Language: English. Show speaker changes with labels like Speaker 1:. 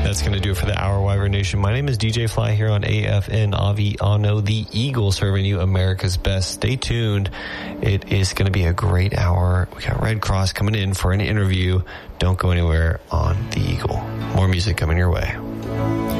Speaker 1: That's going to do it for the Hour Wyvern Nation. My name is DJ Fly here on AFN Avi Ano, the Eagle, serving you America's best. Stay tuned. It is going to be a great hour. We got Red Cross coming in for an interview. Don't go anywhere on the Eagle. More music coming your way.